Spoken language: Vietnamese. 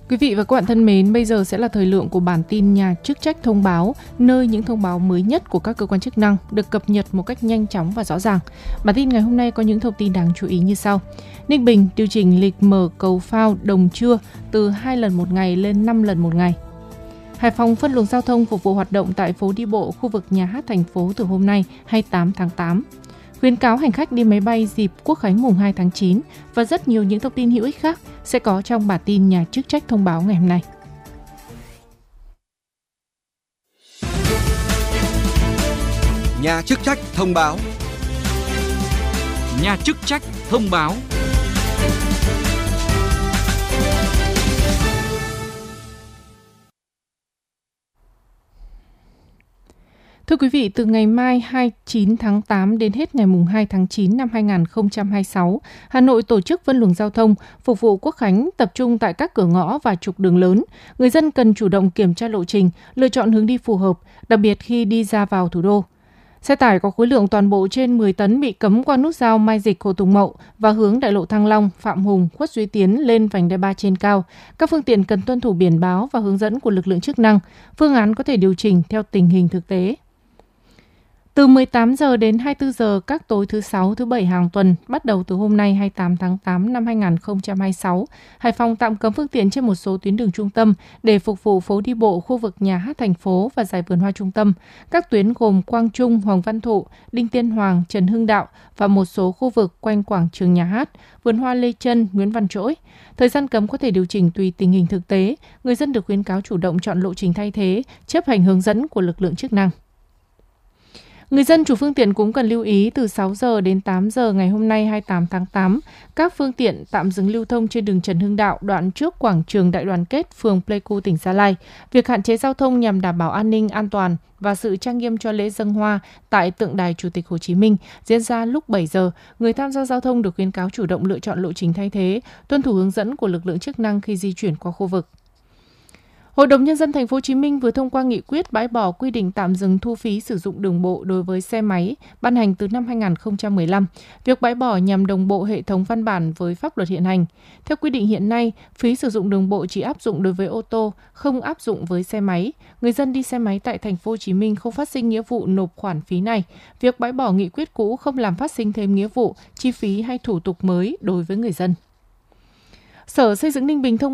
Quý vị và các bạn thân mến, bây giờ sẽ là thời lượng của bản tin nhà chức trách thông báo, nơi những thông báo mới nhất của các cơ quan chức năng được cập nhật một cách nhanh chóng và rõ ràng. Bản tin ngày hôm nay có những thông tin đáng chú ý như sau. Ninh Bình điều chỉnh lịch mở cầu phao Đồng Trưa từ 2 lần một ngày lên 5 lần một ngày. Hải Phòng phân luồng giao thông phục vụ hoạt động tại phố đi bộ khu vực nhà hát thành phố từ hôm nay 28 tháng 8. Khuyến cáo hành khách đi máy bay dịp Quốc khánh mùng 2 tháng 9 và rất nhiều những thông tin hữu ích khác sẽ có trong bản tin nhà chức trách thông báo ngày hôm nay. Nhà chức trách thông báo. Nhà chức trách thông báo. Thưa quý vị, từ ngày mai 29 tháng 8 đến hết ngày mùng 2 tháng 9 năm 2026, Hà Nội tổ chức phân luồng giao thông phục vụ Quốc khánh tập trung tại các cửa ngõ và trục đường lớn. Người dân cần chủ động kiểm tra lộ trình, lựa chọn hướng đi phù hợp, đặc biệt khi đi ra vào thủ đô. Xe tải có khối lượng toàn bộ trên 10 tấn bị cấm qua nút giao Mai Dịch Hồ Tùng Mậu và hướng đại lộ Thăng Long, Phạm Hùng, Khuất Duy Tiến lên vành đai 3 trên cao. Các phương tiện cần tuân thủ biển báo và hướng dẫn của lực lượng chức năng. Phương án có thể điều chỉnh theo tình hình thực tế. Từ 18 giờ đến 24 giờ các tối thứ 6, thứ 7 hàng tuần, bắt đầu từ hôm nay 28 tháng 8 năm 2026, Hải Phòng tạm cấm phương tiện trên một số tuyến đường trung tâm để phục vụ phố đi bộ khu vực nhà hát thành phố và giải vườn hoa trung tâm. Các tuyến gồm Quang Trung, Hoàng Văn Thụ, Đinh Tiên Hoàng, Trần Hưng Đạo và một số khu vực quanh quảng trường nhà hát, vườn hoa Lê Chân, Nguyễn Văn Trỗi. Thời gian cấm có thể điều chỉnh tùy tình hình thực tế. Người dân được khuyến cáo chủ động chọn lộ trình thay thế, chấp hành hướng dẫn của lực lượng chức năng. Người dân chủ phương tiện cũng cần lưu ý từ 6 giờ đến 8 giờ ngày hôm nay 28 tháng 8, các phương tiện tạm dừng lưu thông trên đường Trần Hưng Đạo đoạn trước quảng trường Đại đoàn kết, phường Pleiku, tỉnh Gia Lai. Việc hạn chế giao thông nhằm đảm bảo an ninh, an toàn và sự trang nghiêm cho lễ dâng hoa tại tượng đài Chủ tịch Hồ Chí Minh diễn ra lúc 7 giờ. Người tham gia giao thông được khuyến cáo chủ động lựa chọn lộ trình thay thế, tuân thủ hướng dẫn của lực lượng chức năng khi di chuyển qua khu vực. Hội đồng Nhân dân Thành phố Hồ Chí Minh vừa thông qua nghị quyết bãi bỏ quy định tạm dừng thu phí sử dụng đường bộ đối với xe máy ban hành từ năm 2015. Việc bãi bỏ nhằm đồng bộ hệ thống văn bản với pháp luật hiện hành. Theo quy định hiện nay, phí sử dụng đường bộ chỉ áp dụng đối với ô tô, không áp dụng với xe máy. Người dân đi xe máy tại Thành phố Hồ Chí Minh không phát sinh nghĩa vụ nộp khoản phí này. Việc bãi bỏ nghị quyết cũ không làm phát sinh thêm nghĩa vụ, chi phí hay thủ tục mới đối với người dân. Sở Xây dựng Ninh Bình thông